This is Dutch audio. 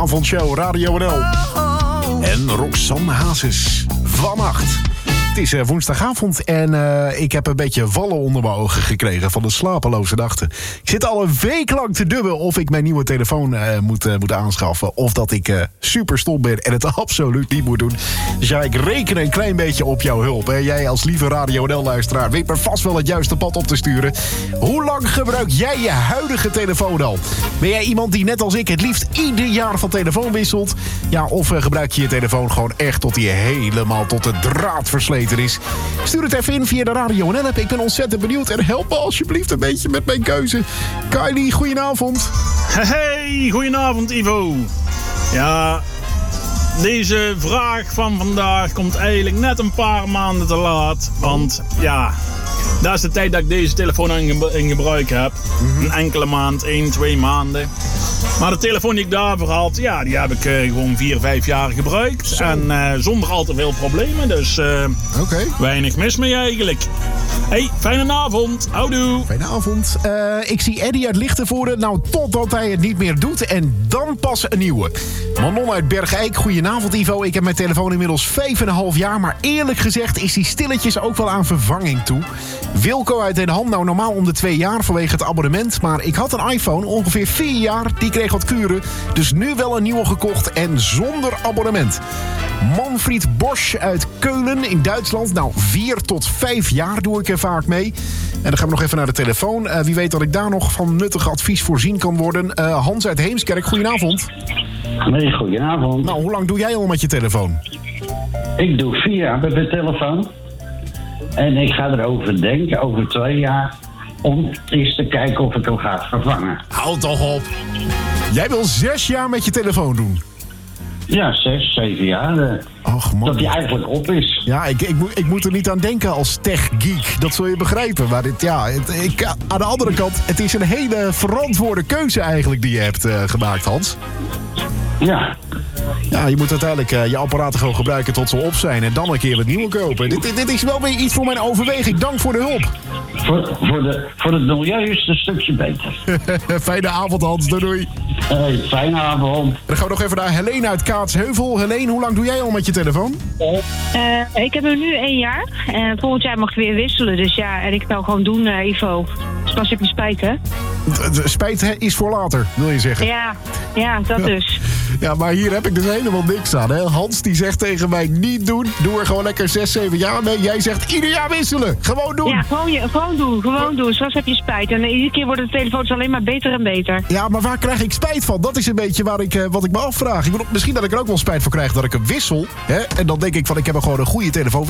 avondshow Radio NL. En Roxanne Hazes vannacht. Het is woensdagavond en ik heb een beetje wallen onder mijn ogen gekregen van de slapeloze nachten. Ik zit al een week lang te dubben of ik mijn nieuwe telefoon moet aanschaffen. Of dat ik super stom ben en het absoluut niet moet doen. Dus ja, ik reken een klein beetje op jouw hulp. Hè. Jij als lieve Radio NL-luisteraar weet me vast wel het juiste pad op te sturen. Hoe lang gebruik jij je huidige telefoon al? Ben jij iemand die net als ik het liefst ieder jaar van telefoon wisselt? Ja, of gebruik je je telefoon gewoon echt tot die helemaal tot de draad versleten is? Stuur het even in via de Radio NL-app. Ik ben ontzettend benieuwd en help me alsjeblieft een beetje met mijn keuze. Kylie, goedenavond. Hey, goedenavond Ivo. Ja, deze vraag van vandaag komt eigenlijk net een paar maanden te laat. Want ja, dat is de tijd dat ik deze telefoon in gebruik heb. Een enkele maand, 1, 2 maanden. Maar de telefoon die ik daarvoor had, ja, die heb ik gewoon 4, 5 jaar gebruikt. Zo. En zonder al te veel problemen, dus weinig mis mee eigenlijk. Hey, fijne avond. Houdoe. Fijne avond. Ik zie Eddie uit Lichtenvoorde. Nou, totdat hij het niet meer doet. En dan pas een nieuwe. Manon uit Bergijk. Goedenavond, Ivo. Ik heb mijn telefoon inmiddels 5,5 jaar. Maar eerlijk gezegd is die stilletjes ook wel aan vervanging toe. Wilco uit Den Ham. Nou, normaal om de 2 jaar vanwege het abonnement. Maar ik had een iPhone, ongeveer 4 jaar. Die kreeg wat kuren. Dus nu wel een nieuwe gekocht en zonder abonnement. Manfried Bosch uit Keulen in Duitsland. Nou, 4 tot 5 jaar doe ik er vaak mee. En dan gaan we nog even naar de telefoon. Wie weet dat ik daar nog van nuttig advies voorzien kan worden. Hans uit Heemskerk, goedenavond. Nee, goedenavond. Nou, hoe lang doe jij al met je telefoon? Ik doe 4 jaar met mijn telefoon. En ik ga erover denken, over 2 jaar, om eens te kijken of ik hem ga vervangen. Houd toch op. Jij wil 6 jaar met je telefoon doen? Ja, 6, 7 jaar. Och, man. Dat die eigenlijk op is. Ja, ik moet er niet aan denken als tech-geek. Dat zul je begrijpen. Maar aan de andere kant, het is een hele verantwoorde keuze eigenlijk die je hebt gemaakt, Hans. Ja. Ja, je moet uiteindelijk je apparaten gewoon gebruiken tot ze op zijn. En dan een keer het nieuwe kopen. Dit is wel weer iets voor mijn overweging. Dank voor de hulp. Voor het milieu is het een stukje beter. Fijne avond, Hans. Doei. Hey, fijne avond. Dan gaan we nog even naar Helene uit Kaatsheuvel. Helene, hoe lang doe jij al met je telefoon? Ik heb hem nu 1 jaar. En volgend jaar mag ik weer wisselen. Dus ja, en ik kan gewoon doen, Ivo. Dus pas heb je spijt, hè? De spijt is voor later, wil je zeggen? Ja, dat dus. Ja, maar hier heb ik dus helemaal niks aan. Hè? Hans die zegt tegen mij niet doen. Doe er gewoon lekker 6, 7 jaar mee. Jij zegt ieder jaar wisselen. Gewoon doen. Ja, gewoon doen. Zoals heb je spijt. En iedere keer worden de telefoons alleen maar beter en beter. Ja, maar waar krijg ik spijt van? Dat is een beetje wat ik me afvraag. Misschien dat ik er ook wel spijt voor krijg dat ik hem wissel. Hè? En dan denk ik van ik heb gewoon een goede telefoon.